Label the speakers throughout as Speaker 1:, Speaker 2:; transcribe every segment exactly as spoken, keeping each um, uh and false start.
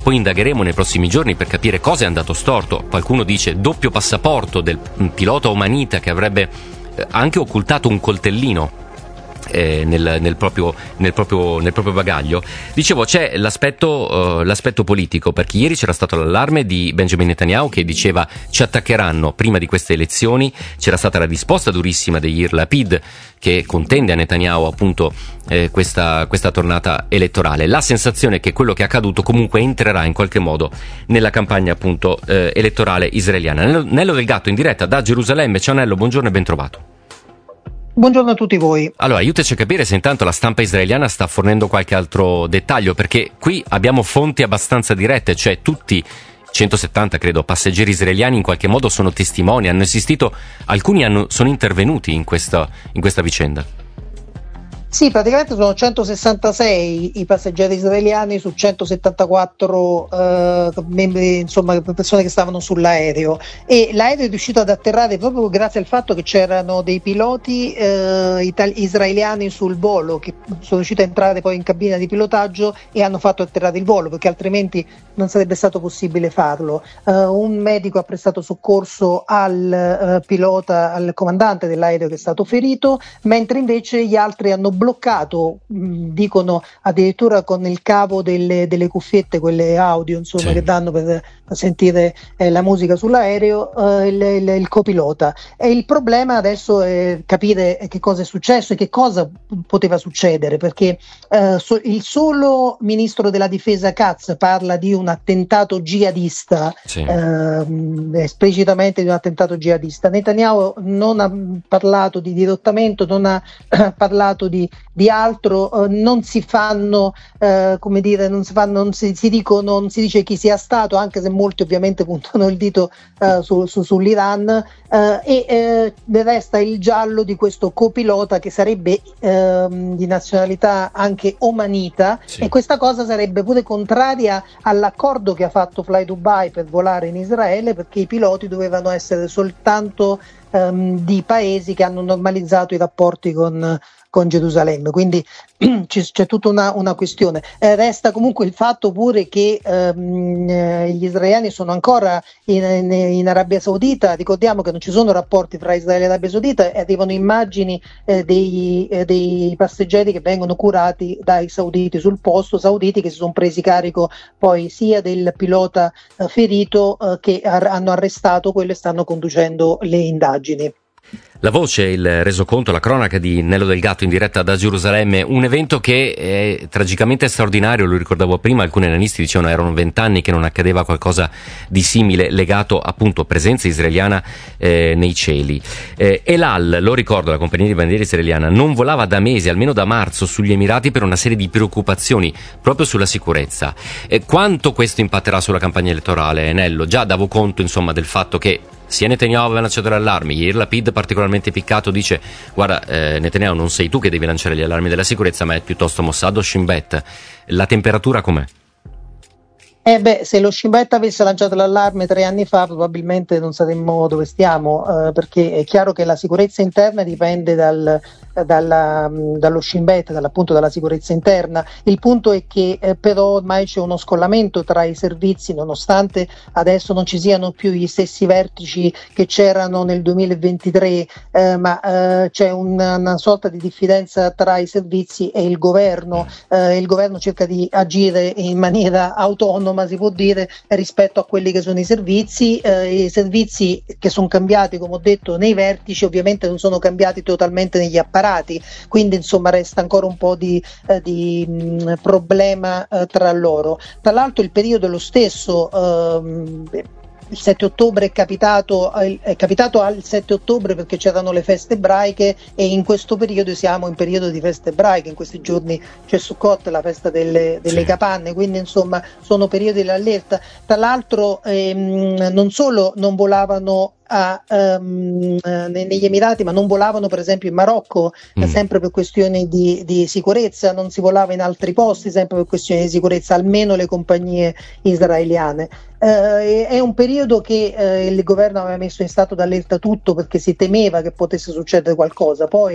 Speaker 1: poi indagheremo nei prossimi giorni per capire cosa è andato storto. Qualcuno dice doppio passaporto del pilota omanita che avrebbe anche occultato un coltellino Eh, nel, nel, proprio, nel, proprio, nel proprio bagaglio. Dicevo, c'è l'aspetto, uh, l'aspetto politico, perché ieri c'era stato l'allarme di Benjamin Netanyahu che diceva ci attaccheranno prima di queste elezioni. C'era stata la risposta durissima di Yair Lapid che contende a Netanyahu appunto eh, questa, questa tornata elettorale. La sensazione è che quello che è accaduto comunque entrerà in qualche modo nella campagna appunto eh, elettorale israeliana. Nello, Nello Del Gatto in diretta da Gerusalemme. Ciao Nello, buongiorno e ben trovato.
Speaker 2: Buongiorno a tutti voi.
Speaker 1: Allora, aiutaci a capire se intanto la stampa israeliana sta fornendo qualche altro dettaglio, perché qui abbiamo fonti abbastanza dirette, cioè tutti centosettanta, credo, passeggeri israeliani in qualche modo sono testimoni, hanno assistito, alcuni hanno, sono intervenuti in questa, in questa vicenda.
Speaker 2: Sì, praticamente sono centosessantasei i passeggeri israeliani su centosettantaquattro eh, membri, insomma, persone che stavano sull'aereo, e l'aereo è riuscito ad atterrare proprio grazie al fatto che c'erano dei piloti eh, itali- israeliani sul volo che sono riusciti a entrare poi in cabina di pilotaggio e hanno fatto atterrare il volo, perché altrimenti non sarebbe stato possibile farlo. Uh, un medico ha prestato soccorso al uh, pilota, al comandante dell'aereo che è stato ferito, mentre invece gli altri hanno bloccato, mh, dicono addirittura con il cavo delle, delle cuffiette, quelle audio insomma, sì, che danno per sentire eh, la musica sull'aereo, eh, il, il, il copilota. E il problema adesso è capire che cosa è successo e che cosa poteva succedere, perché eh, so, il solo ministro della difesa Katz parla di un attentato jihadista, sì, eh, esplicitamente di un attentato jihadista. Netanyahu non ha parlato di dirottamento, non ha eh, parlato di, di altro, eh, non si fanno, eh, come dire, non si fanno, non si, si dicono, non si dice chi sia stato, anche se molti ovviamente puntano il dito eh, su, su, sull'Iran, eh, e eh, resta il giallo di questo copilota che sarebbe eh, di nazionalità anche omanita, sì, e questa cosa sarebbe pure contraria all'accordo che ha fatto Fly Dubai per volare in Israele, perché i piloti dovevano essere soltanto um, di paesi che hanno normalizzato i rapporti con, con Gerusalemme, quindi c'è, c'è tutta una, una questione. Eh, resta comunque il fatto pure che um, eh, gli israeliani sono ancora in, in, in Arabia Saudita. Ricordiamo che non ci sono rapporti tra Israele e Arabia Saudita, e arrivano immagini eh, dei, eh, dei passeggeri che vengono curati dai sauditi sul posto, sauditi che si sono presi carico poi sia del pilota eh, ferito eh, che ar- hanno arrestato quello e stanno conducendo le indagini.
Speaker 1: La voce, il resoconto, la cronaca di Nello Del Gatto in diretta da Gerusalemme, un evento che è tragicamente straordinario, lo ricordavo prima, alcuni analisti dicevano erano vent'anni che non accadeva qualcosa di simile legato appunto a presenza israeliana eh, nei cieli. Eh, El Al, lo ricordo, la compagnia di bandiera israeliana, non volava da mesi, almeno da marzo, sugli Emirati per una serie di preoccupazioni proprio sulla sicurezza. Eh, quanto questo impatterà sulla campagna elettorale, Nello? Già davo conto insomma del fatto che sia Netanyahu aveva lanciato gli allarmi, Yair Lapid particolarmente piccato dice guarda eh, Netanyahu non sei tu che devi lanciare gli allarmi della sicurezza ma è piuttosto Mossad o Shin Bet. La temperatura com'è?
Speaker 2: Eh beh, se lo Shin Bet avesse lanciato l'allarme tre anni fa probabilmente non saremmo dove stiamo, eh, perché è chiaro che la sicurezza interna dipende dal, dalla, dallo Shin Bet, dall'appunto dalla sicurezza interna. Il punto è che eh, però ormai c'è uno scollamento tra i servizi, nonostante adesso non ci siano più gli stessi vertici che c'erano nel duemilaventitré, eh, ma eh, c'è una, una sorta di diffidenza tra i servizi e il governo. Eh, il governo cerca di agire in maniera autonoma, si può dire, rispetto a quelli che sono i servizi, eh, i servizi che sono cambiati, come ho detto, nei vertici, ovviamente non sono cambiati totalmente negli apparati, quindi insomma resta ancora un po' di, eh, di mh, problema eh, tra loro. Tra l'altro il periodo è lo stesso. ehm, Il sette ottobre è capitato, è capitato al sette ottobre perché c'erano le feste ebraiche, e in questo periodo siamo in periodo di feste ebraiche, in questi giorni c'è Sukkot, la festa delle, delle sì. capanne, quindi insomma sono periodi di allerta. Tra l'altro ehm, non solo non volavano a, um, negli Emirati, ma non volavano per esempio in Marocco, mm. sempre per questioni di, di sicurezza, non si volava in altri posti sempre per questioni di sicurezza, almeno le compagnie israeliane. Uh, è un periodo che uh, il governo aveva messo in stato d'allerta tutto perché si temeva che potesse succedere qualcosa, poi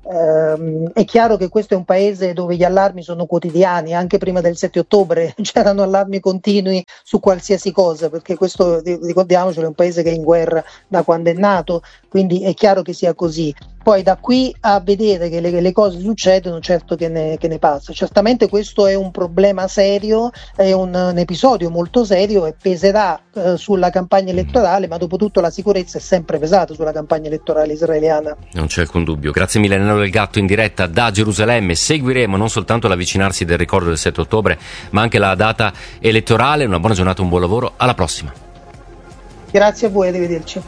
Speaker 2: ehm, è chiaro che questo è un paese dove gli allarmi sono quotidiani, anche prima del sette ottobre c'erano allarmi continui su qualsiasi cosa, perché questo, ricordiamocelo, è un paese che è in guerra da quando è nato, quindi è chiaro che sia così. Poi da qui a vedere che le, le cose succedono, certo che ne, che ne passa. Certamente questo è un problema serio, è un, un episodio molto serio e peserà eh, sulla campagna elettorale, ma dopo tutto la sicurezza è sempre pesata sulla campagna elettorale israeliana.
Speaker 1: Non c'è alcun dubbio. Grazie mille Nello del Gatto in diretta da Gerusalemme. Seguiremo non soltanto l'avvicinarsi del ricordo del sette ottobre, ma anche la data elettorale. Una buona giornata, un buon lavoro, alla prossima.
Speaker 2: Grazie a voi, arrivederci.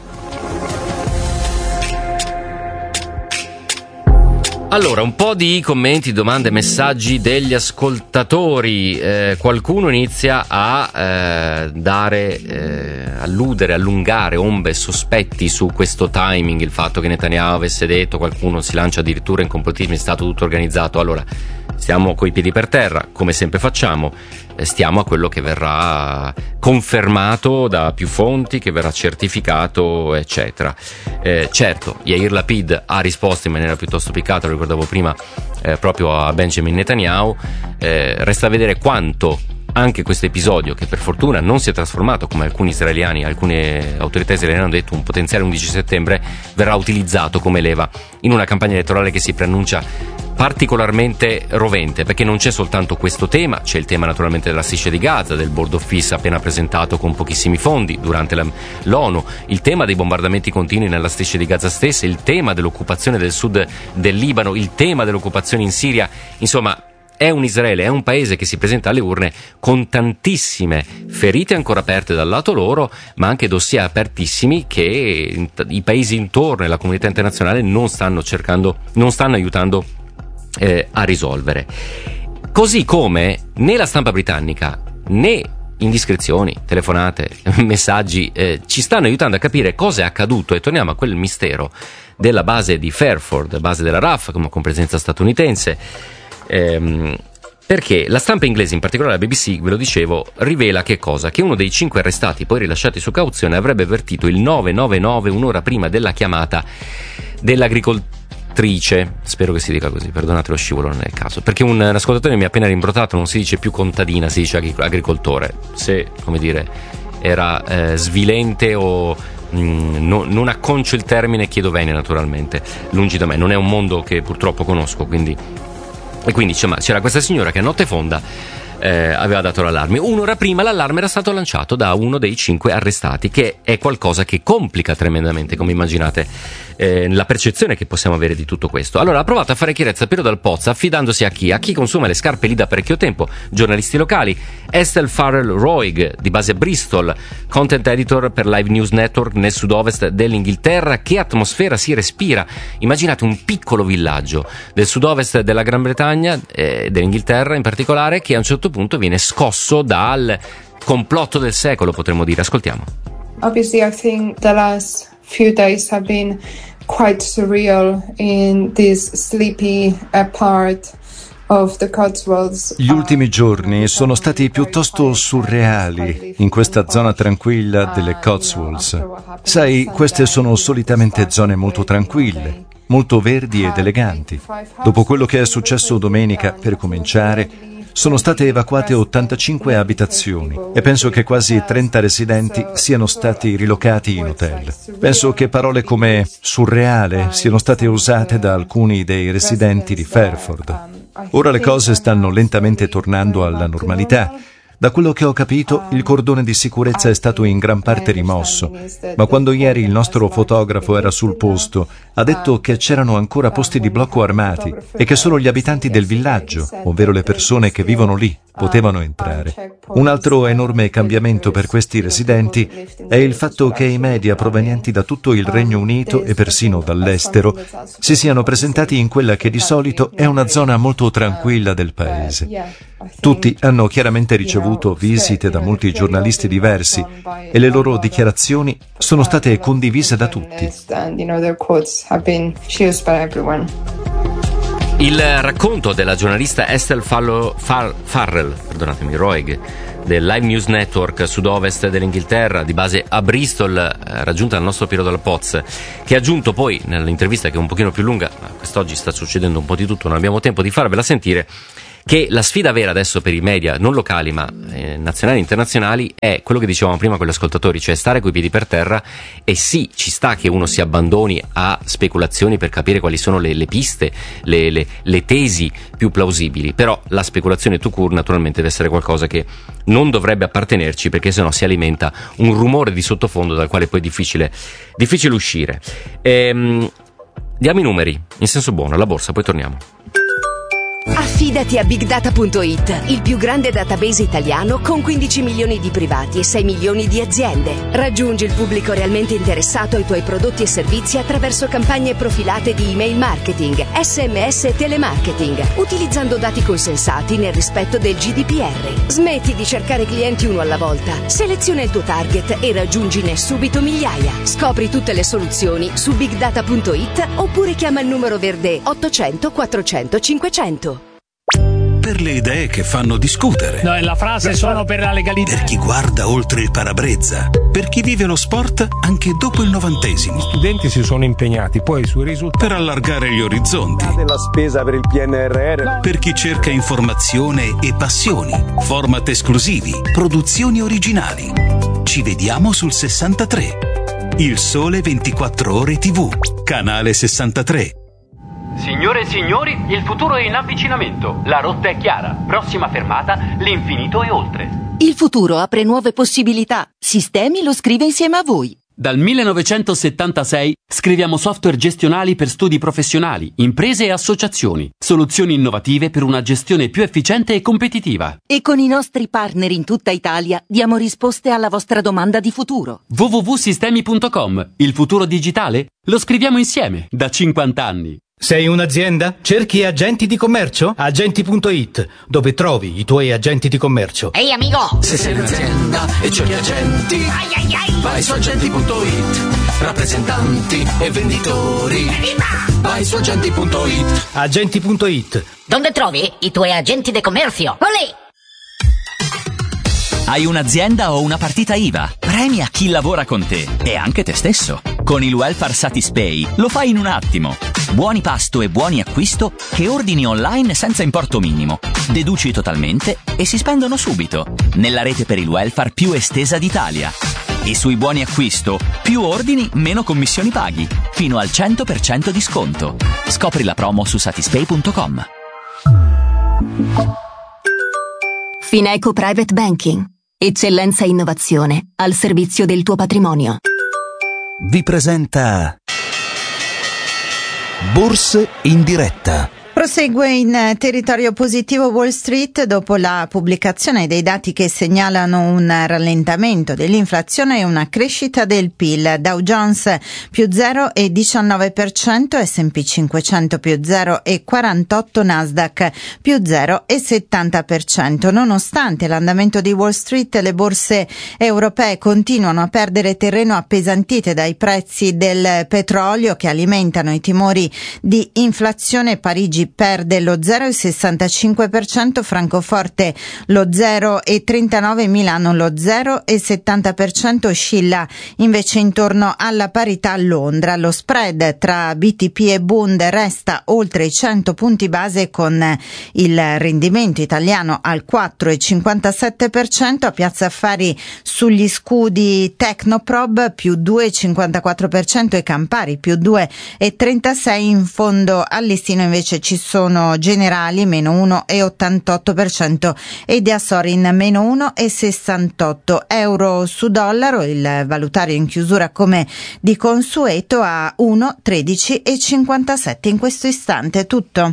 Speaker 1: Allora, un po' di commenti, domande, messaggi degli ascoltatori. Eh, qualcuno inizia a eh, dare, eh, alludere, allungare ombre, sospetti su questo timing, il fatto che Netanyahu avesse detto, qualcuno si lancia addirittura in complottismo, è stato tutto organizzato. Allora, stiamo coi piedi per terra, come sempre facciamo, eh, stiamo a quello che verrà confermato da più fonti, che verrà certificato, eccetera. Eh, certo, Yair Lapid ha risposto in maniera piuttosto piccata, lo ricordavo prima, eh, proprio a Benjamin Netanyahu. Eh, resta a vedere quanto anche questo episodio, che per fortuna non si è trasformato, come alcuni israeliani, alcune autorità israeliane hanno detto, un potenziale undici settembre, verrà utilizzato come leva in una campagna elettorale che si preannuncia particolarmente rovente, perché non c'è soltanto questo tema, c'è il tema naturalmente della striscia di Gaza, del board office appena presentato con pochissimi fondi durante la, l'ONU, il tema dei bombardamenti continui nella striscia di Gaza stessa, il tema dell'occupazione del sud del Libano, il tema dell'occupazione in Siria. Insomma, è un Israele, è un paese che si presenta alle urne con tantissime ferite ancora aperte dal lato loro, ma anche dossier apertissimi che i paesi intorno e la comunità internazionale non stanno cercando, non stanno aiutando eh, a risolvere. Così come né la stampa britannica né indiscrezioni, telefonate, messaggi eh, ci stanno aiutando a capire cosa è accaduto, e torniamo a quel mistero della base di Fairford, base della R A F con presenza statunitense. Ehm, perché la stampa inglese, in particolare la B B C, ve lo dicevo, rivela che cosa? Che uno dei cinque arrestati poi rilasciati su cauzione avrebbe avvertito il nove nove nove un'ora prima della chiamata dell'agricoltrice, spero che si dica così, perdonate lo scivolo, non è il caso, perché un, un ascoltatore mi ha appena rimbrottato, non si dice più contadina, si dice agricoltore. Se, come dire, era eh, svilente o Mm, no, non acconcio il termine, chiedo venia naturalmente, lungi da me, non è un mondo che purtroppo conosco, quindi. E quindi insomma, c'era questa signora che a notte fonda eh, aveva dato l'allarme. Un'ora prima l'allarme era stato lanciato da uno dei cinque arrestati, che è qualcosa che complica tremendamente, come immaginate, eh, la percezione che possiamo avere di tutto questo. Allora ha provato a fare chiarezza Piero Dal Pozzo, affidandosi a chi? A chi consuma le scarpe lì da parecchio tempo, giornalisti locali. Estelle Farrell-Roig, di base a Bristol, content editor per Live News Network nel sud-ovest dell'Inghilterra. Che atmosfera si respira! Immaginate un piccolo villaggio del sud-ovest della Gran Bretagna, eh, dell'Inghilterra in particolare, che a un certo punto viene scosso dal complotto del secolo, potremmo dire. Ascoltiamo.
Speaker 3: Obviously, I think the last few days have been quite surreal in this sleepy uh, part of the Cotswolds.
Speaker 4: Gli ultimi giorni sono stati piuttosto surreali in questa zona tranquilla delle Cotswolds. Sai, queste sono solitamente zone molto tranquille, molto verdi ed eleganti. Dopo quello che è successo domenica, per cominciare, sono state evacuate ottantacinque abitazioni e penso che quasi trenta residenti siano stati rilocati in hotel. Penso che parole come surreale siano state usate da alcuni dei residenti di Fairford. Ora le cose stanno lentamente tornando alla normalità. Da quello che ho capito, il cordone di sicurezza è stato in gran parte rimosso, ma quando ieri il nostro fotografo era sul posto, ha detto che c'erano ancora posti di blocco armati e che solo gli abitanti del villaggio, ovvero le persone che vivono lì, potevano entrare. Un altro enorme cambiamento per questi residenti è il fatto che i media provenienti da tutto il Regno Unito e persino dall'estero si siano presentati in quella che di solito è una zona molto tranquilla del paese. Tutti hanno chiaramente ricevuto visite da molti giornalisti diversi e le loro dichiarazioni sono state condivise da tutti.
Speaker 1: Il racconto della giornalista Estelle Fallo, Far, Farrell, perdonatemi, Roig, del Live News Network sud-ovest dell'Inghilterra, di base a Bristol, eh, raggiunta dal nostro Piero della Poz, che ha aggiunto poi nell'intervista, che è un pochino più lunga, ma quest'oggi sta succedendo un po' di tutto, non abbiamo tempo di farvela sentire, che la sfida vera adesso per i media, non locali ma eh, nazionali e internazionali, è quello che dicevamo prima con gli ascoltatori, cioè stare coi piedi per terra. E sì, ci sta che uno si abbandoni a speculazioni per capire quali sono le, le piste, le, le, le tesi più plausibili, però la speculazione tout court naturalmente deve essere qualcosa che non dovrebbe appartenerci, perché sennò si alimenta un rumore di sottofondo dal quale poi è difficile, difficile uscire. Ehm, diamo i numeri, in senso buono, alla borsa, poi torniamo.
Speaker 5: Affidati a big data punto it, il più grande database italiano con quindici milioni di privati e sei milioni di aziende. Raggiungi il pubblico realmente interessato ai tuoi prodotti e servizi attraverso campagne profilate di email marketing, sms e telemarketing, utilizzando dati consensati nel rispetto del G D P R. Smetti di cercare clienti uno alla volta, seleziona il tuo target e raggiungine subito migliaia. Scopri tutte le soluzioni su big data punto it oppure chiama il numero verde ottocento quattrocento cinquecento.
Speaker 6: Per le idee che fanno discutere.
Speaker 7: No, la frase sono per la legalità.
Speaker 6: Per chi guarda oltre il parabrezza. Per chi vive lo sport anche dopo il novantesimo.
Speaker 7: Gli studenti si sono impegnati, poi sui risultati.
Speaker 6: Per allargare gli orizzonti.
Speaker 8: Della spesa per il P N R R.
Speaker 6: Per chi cerca informazione e passioni. Format esclusivi. Produzioni originali. Ci vediamo sul sessantatré. Il Sole ventiquattro Ore tivù. Canale sessantatré.
Speaker 9: Signore e signori, il futuro è in avvicinamento. La rotta è chiara. Prossima fermata, l'infinito e oltre.
Speaker 10: Il futuro apre nuove possibilità. Sistemi lo scrive insieme a voi.
Speaker 11: Dal millenovecentosettantasei scriviamo software gestionali per studi professionali, imprese e associazioni. Soluzioni innovative per una gestione più efficiente e competitiva.
Speaker 10: E con i nostri partner in tutta Italia diamo risposte alla vostra domanda di futuro.
Speaker 11: w w w punto sistemi punto com. Il futuro digitale? Lo scriviamo insieme da cinquanta anni.
Speaker 12: Sei un'azienda? Cerchi agenti di commercio? Agenti punto it, dove trovi i tuoi agenti di commercio.
Speaker 13: Ehi amico!
Speaker 14: Se sei un'azienda e cerchi agenti,
Speaker 13: ai ai ai.
Speaker 14: vai su agenti punto it. Rappresentanti e venditori,
Speaker 13: Viva!
Speaker 14: vai su agenti punto it.
Speaker 12: Agenti punto it.
Speaker 13: Dove trovi i tuoi agenti di commercio? Olè!
Speaker 15: Hai un'azienda o una partita I V A? Premia chi lavora con te e anche te stesso. Con il Welfare Satispay lo fai in un attimo. Buoni pasto e buoni acquisto che ordini online senza importo minimo. Deduci totalmente e si spendono subito. Nella rete per il welfare più estesa d'Italia. E sui buoni acquisto, più ordini, meno commissioni paghi. Fino al cento per cento di sconto. Scopri la promo su satispay punto com.
Speaker 5: Fineco Private Banking. Eccellenza e innovazione al servizio del tuo patrimonio.
Speaker 6: Vi presenta Borse in diretta.
Speaker 16: Prosegue in territorio positivo Wall Street dopo la pubblicazione dei dati che segnalano un rallentamento dell'inflazione e una crescita del P I L. Dow Jones più zero virgola diciannove per cento, S and P cinquecento più zero virgola quarantotto, Nasdaq più zero virgola settanta per cento. Nonostante l'andamento di Wall Street, le borse europee continuano a perdere terreno appesantite dai prezzi del petrolio che alimentano i timori di inflazione. Parigi perde lo zero virgola sessantacinque per cento, Francoforte lo zero virgola trentanove per cento, Milano lo zero virgola settanta per cento, oscilla invece intorno alla parità a Londra. Lo spread tra B T P e Bund resta oltre i cento punti base, con il rendimento italiano al quattro virgola cinquantasette per cento. A Piazza Affari sugli scudi Tecnoprob più due virgola cinquantaquattro per cento e Campari più due virgola trentasei per cento. In fondo al listino invece ci sono Generali meno uno virgola ottantotto per cento e Diasorin meno uno virgola sessantotto. Euro su dollaro, il valutario in chiusura come di consueto a uno virgola tredici e cinquantasette. In questo istante è tutto.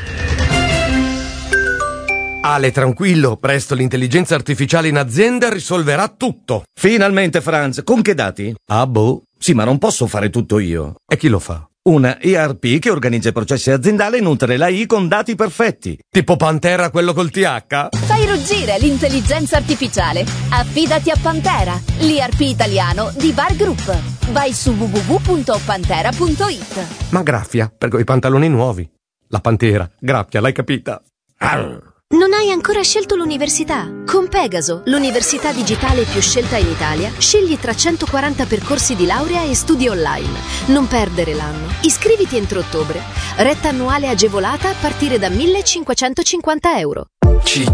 Speaker 17: Ale, tranquillo, presto l'intelligenza artificiale in azienda risolverà tutto.
Speaker 18: Finalmente, Franz, con che dati?
Speaker 17: Ah, boh.
Speaker 18: Sì, ma non posso fare tutto io.
Speaker 17: E chi lo fa?
Speaker 18: Una E R P che organizza i processi aziendali e nutre l'A I con dati perfetti.
Speaker 17: Tipo Pantera, quello col T H?
Speaker 19: Fai ruggire l'intelligenza artificiale. Affidati a Pantera, l'I R P italiano di Var Group. Vai su w w w punto pantera punto it.
Speaker 17: Ma graffia, per quei pantaloni nuovi. La Pantera, graffia, l'hai capita? Arr.
Speaker 20: Non hai ancora scelto l'università? Con Pegaso, l'università digitale più scelta in Italia, scegli tra centoquaranta percorsi di laurea e studi online. Non perdere l'anno. Iscriviti entro ottobre. Retta annuale agevolata a partire da millecinquecentocinquanta euro.
Speaker 14: Ci